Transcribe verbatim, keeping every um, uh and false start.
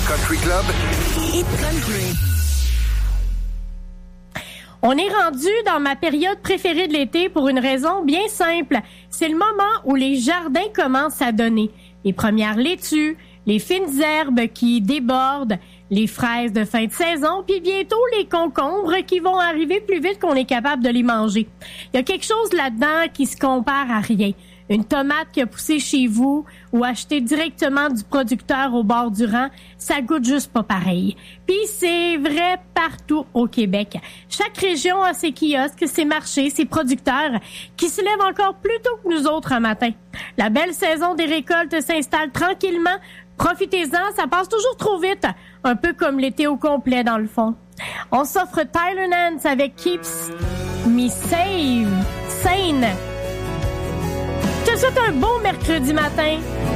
Country Club. Hit Country. On est rendu dans ma période préférée de l'été pour une raison bien simple. C'est le moment où les jardins commencent à donner. Les premières laitues, les fines herbes qui débordent, les fraises de fin de saison, puis bientôt les concombres qui vont arriver plus vite qu'on est capable de les manger. Il y a quelque chose là-dedans qui se compare à rien. Une tomate qui a poussé chez vous ou achetée directement du producteur au bord du rang, ça goûte juste pas pareil. Puis c'est vrai partout au Québec. Chaque région a ses kiosques, ses marchés, ses producteurs qui se lèvent encore plus tôt que nous autres un matin. La belle saison des récoltes s'installe tranquillement. Profitez-en, ça passe toujours trop vite. Un peu comme l'été au complet dans le fond. On s'offre Tyler Nance avec Keeps Me Save, Sane. Je te souhaite un beau mercredi matin.